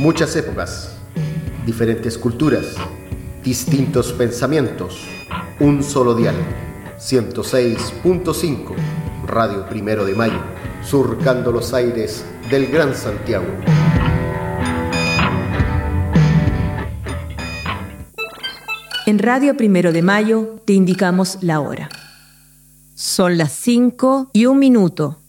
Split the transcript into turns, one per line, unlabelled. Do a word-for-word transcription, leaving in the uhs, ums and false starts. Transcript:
Muchas épocas, diferentes culturas, distintos pensamientos, un solo dial. ciento seis punto cinco, Radio Primero de Mayo, surcando los aires del Gran Santiago.
En Radio Primero de Mayo te indicamos la hora. Son las cinco y un minuto.